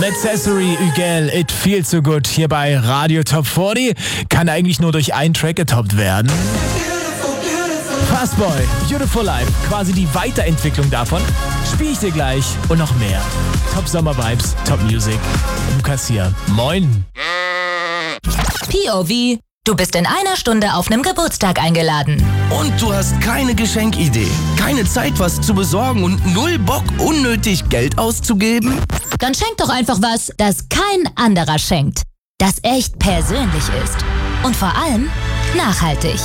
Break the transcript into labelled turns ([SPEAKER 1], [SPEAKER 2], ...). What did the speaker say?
[SPEAKER 1] Accessory Ugel, It Feels So Good hier bei Radio Top 40. Kann eigentlich nur durch einen Track getoppt werden. Fastboy, Beautiful Life, quasi die Weiterentwicklung davon, spiele ich dir gleich und noch mehr. Top Sommer Vibes, Top Music. Lukas hier. Moin.
[SPEAKER 2] POV. Du bist in einer Stunde auf einem Geburtstag eingeladen.
[SPEAKER 3] Und du hast keine Geschenkidee, keine Zeit, was zu besorgen und null Bock, unnötig Geld auszugeben?
[SPEAKER 2] Dann schenk doch einfach was, das kein anderer schenkt. Das echt persönlich ist. Und vor allem nachhaltig.